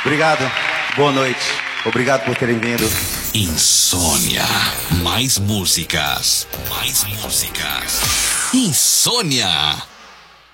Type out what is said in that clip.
Obrigado, boa noite. Obrigado por terem vindo. Insônia. Mais músicas. Mais músicas. Insônia.